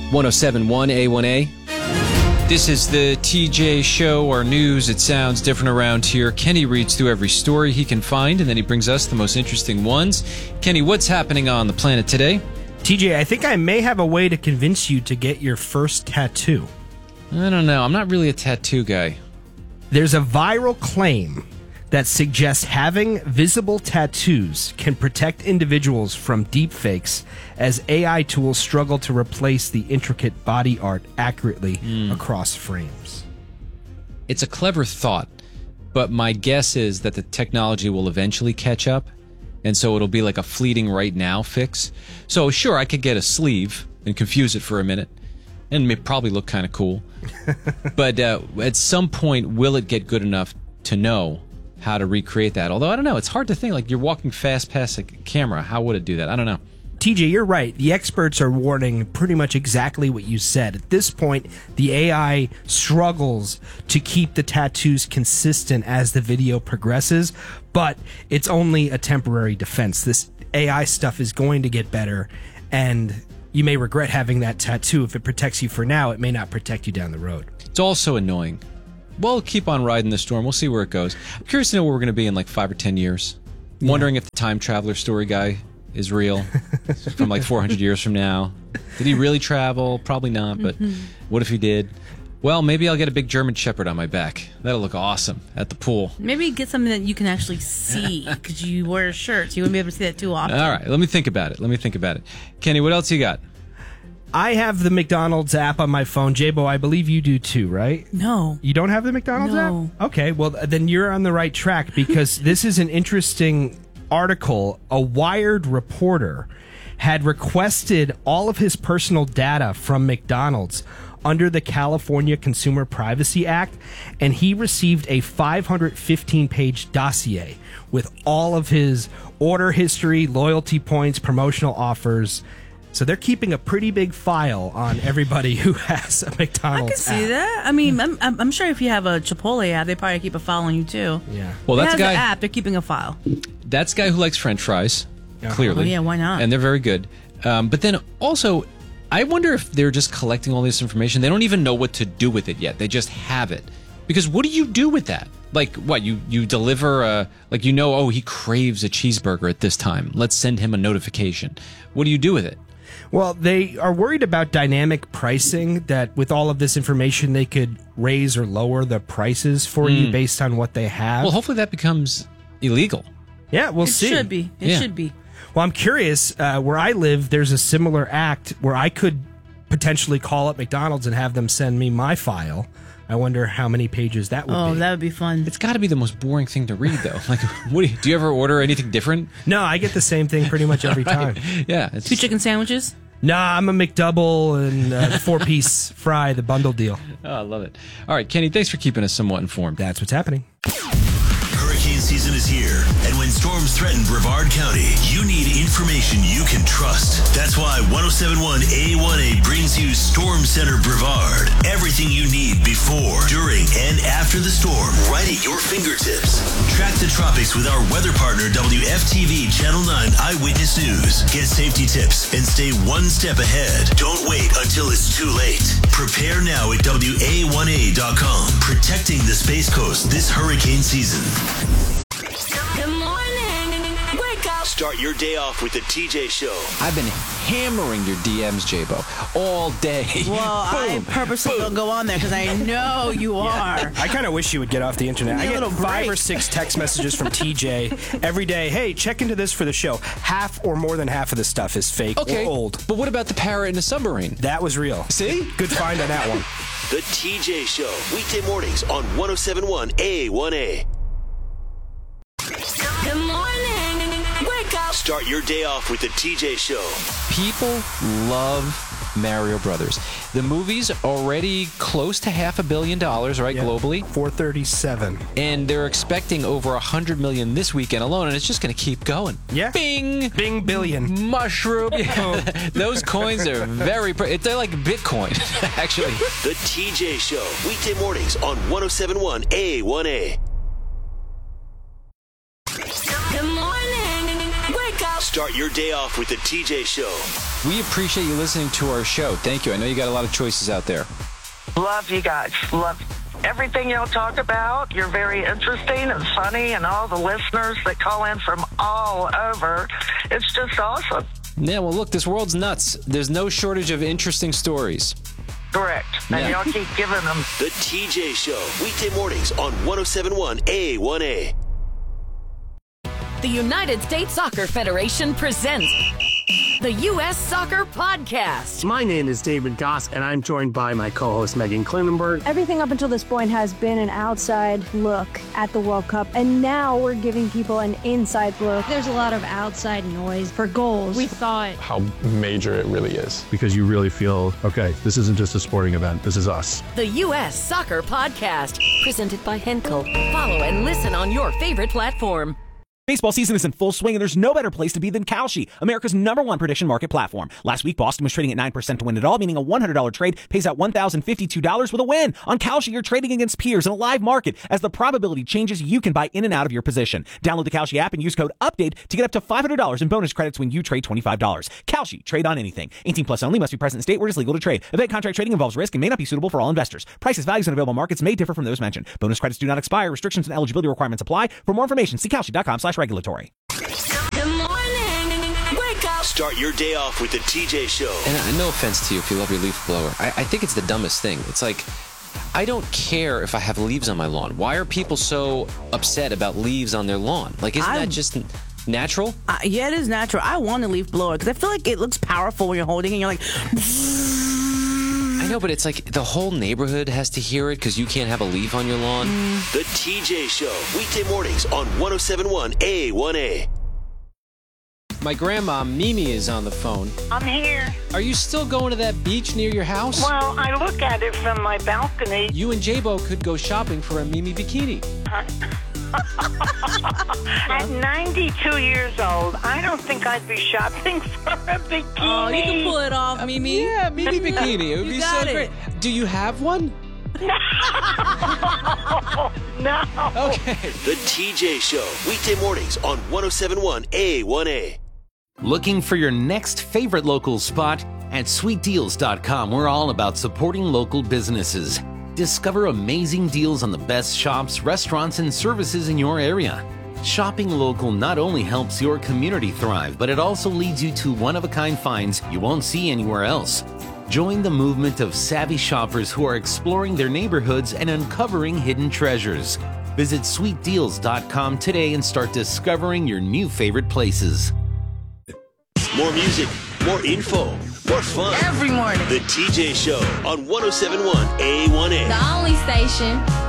1071 A1A. This is the TJ Show, our news. It sounds different around here. Kenny reads through every story he can find, and then he brings us the most interesting ones. Kenny, what's happening on the planet today? TJ, I think I may have a way to convince you to get your first tattoo. I don't know. I'm not really a tattoo guy. There's a viral claim that suggests having visible tattoos can protect individuals from deepfakes as AI tools struggle to replace the intricate body art accurately across frames. It's a clever thought, but my guess is that the technology will eventually catch up, and so it'll be like a fleeting right now fix. So sure, I could get a sleeve and confuse it for a minute, and it probably look kind of cool. But at some point, will it get good enough to know how to recreate that? Although, I don't know. It's hard to think. Like, you're walking fast past a camera. How would it do that? I don't know. TJ, you're right. The experts are warning pretty much exactly what you said. At this point, the AI struggles to keep the tattoos consistent as the video progresses, but it's only a temporary defense. This AI stuff is going to get better, and you may regret having that tattoo. If it protects you for now, it may not protect you down the road. It's also annoying. We'll keep on riding the storm. We'll see where it goes. I'm curious to know where we're going to be in like 5 or 10 years. Yeah. Wondering if the time traveler story guy is real from like 400 years from now. Did he really travel? Probably not, but what if he did? Well, maybe I'll get a big German Shepherd on my back. That'll look awesome at the pool. Maybe get something that you can actually see because you wear a shirt, so you wouldn't be able to see that too often. All right, let me think about it. Kenny, what else you got? I have the McDonald's app on my phone. J-Bo, I believe you do too, right? No. You don't have the McDonald's No. app? Okay, well, then you're on the right track because this is an interesting article. A Wired reporter had requested all of his personal data from McDonald's under the California Consumer Privacy Act, and he received a 515-page dossier with all of his order history, loyalty points, promotional offers. So they're keeping a pretty big file on everybody who has a McDonald's I can see app. that. I mean, I'm sure if you have a Chipotle app, they probably keep a file on you too. Yeah. Well, that's They a guy. have the app. They're keeping a file. That's a guy who likes French fries, clearly. Oh, yeah, why not? And they're very good. But then also, I wonder if they're just collecting all this information. They don't even know what to do with it yet. They just have it. Because what do you do with that? Like, what, you deliver oh, he craves a cheeseburger at this time. Let's send him a notification. What do you do with it? Well, they are worried about dynamic pricing, that with all of this information, they could raise or lower the prices for you based on what they have. Well, hopefully that becomes illegal. Yeah, we'll It see. should be. It should be. Well, I'm curious. Where I live, there's a similar act where I could potentially call up McDonald's and have them send me my file. I wonder how many pages that would be. Oh, that would be fun. It's got to be the most boring thing to read, though. Like, do you ever order anything different? No, I get the same thing pretty much every time. Yeah. 2 chicken sandwiches? Nah, I'm a McDouble and the 4-piece fry, the bundle deal. Oh, I love it. All right, Kenny, thanks for keeping us somewhat informed. That's what's happening. Hurricane season is here, and when storms threaten Brevard County, you need information you can trust. That's why 1071 A1A brings you Storm Center Brevard. Everything you need before, during, and after the storm, right at your fingertips. Track the tropics with our weather partner, WFTV Channel 9 Eyewitness News. Get safety tips and stay one step ahead. Don't wait until it's too late. Prepare now at WA1A.com. Protecting the Space Coast this hurricane season. Good morning. Wake up. Start your day off with the TJ Show. I've been hammering your DMs, J-Bo, all day. Well, I purposely don't go on there because I know you are. I kind of wish you would get off the internet. I Need a get little 5 or break. 6 text messages from TJ every day. Hey, check into this for the show. Half or more than half of the stuff is fake or old. But what about the parrot in the submarine? That was real. See? Good find on that one. The TJ Show. Weekday mornings on 1071 A1A. Good morning. Wake up. Start your day off with the TJ Show. People love Mario Brothers. The movie's already close to $500 million, right, globally? 437. And they're expecting over $100 million this weekend alone, and it's just going to keep going. Yeah. Bing! Bing billion. Mushroom. Those coins are they're like Bitcoin, actually. The TJ Show. Weekday mornings on 1071 A1A. Good morning. Wake up. Start your day off with the TJ Show. We appreciate you listening to our show. Thank you. I know you got a lot of choices out there. Love you guys. Love everything y'all talk about. You're very interesting and funny, and all the listeners that call in from all over. It's just awesome. Yeah, well, look, this world's nuts. There's no shortage of interesting stories. Correct. And y'all keep giving them. The TJ Show, weekday mornings on 107.1 A1A. The United States Soccer Federation presents the U.S. Soccer Podcast. My name is David Goss, and I'm joined by my co-host Megan Klinenberg. Everything up until this point has been an outside look at the World Cup, and now we're giving people an inside look. There's a lot of outside noise for goals. We thought how major it really is. Because you really feel, okay, this isn't just a sporting event, this is us. The U.S. Soccer Podcast, presented by Henkel. Follow and listen on your favorite platform. Baseball season is in full swing, and there's no better place to be than Kalshi, America's #1 prediction market platform. Last week, Boston was trading at 9% to win it all, meaning a $100 trade pays out $1,052 with a win. On Kalshi, you're trading against peers in a live market. As the probability changes, you can buy in and out of your position. Download the Kalshi app and use code UPDATE to get up to $500 in bonus credits when you trade $25. Kalshi, trade on anything. 18 plus only, must be present in state where it is legal to trade. Event contract trading involves risk and may not be suitable for all investors. Prices, values, and available markets may differ from those mentioned. Bonus credits do not expire. Restrictions and eligibility requirements apply. For more information, see Kalshi.com/regulatory. Good morning. Wake up. Start your day off with the TJ Show. And no offense to you if you love your leaf blower. I think it's the dumbest thing. It's like, I don't care if I have leaves on my lawn. Why are people so upset about leaves on their lawn? Like, isn't that just natural? Yeah, it is natural. I want a leaf blower because I feel like it looks powerful when you're holding it and you're like... I know, but it's like the whole neighborhood has to hear it because you can't have a leaf on your lawn. The TJ Show, weekday mornings on 107.1 A1A. My grandma, Mimi, is on the phone. I'm here. Are you still going to that beach near your house? Well, I look at it from my balcony. You and J-Bo could go shopping for a Mimi bikini. At 92 years old, I don't think I'd be shopping for a bikini. Oh, you can pull it off, Mimi. Yeah, Mimi bikini. It would be so great. Do you have one? No. Okay. The TJ Show, weekday mornings on 107.1 A1A. Looking for your next favorite local spot? At sweetdeals.com, we're all about supporting local businesses. Discover amazing deals on the best shops, restaurants, and services in your area. Shopping local not only helps your community thrive, but it also leads you to one-of-a-kind finds you won't see anywhere else. Join the movement of savvy shoppers who are exploring their neighborhoods and uncovering hidden treasures. Visit sweetdeals.com today and start discovering your new favorite places. More music, more info, more fun. Every morning. The TJ Show on 107.1 A1A. The only station